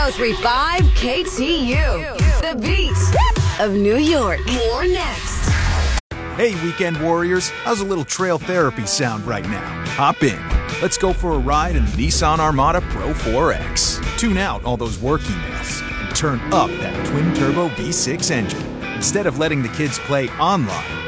1035 KTU, the beat of New York. More next. Hey, weekend warriors, how's a little trail therapy sound right now? Hop in. Let's go for a ride in the Nissan Armada Pro 4X. Tune out all those work emails and turn up that twin-turbo V6 engine. Instead of letting the kids play online,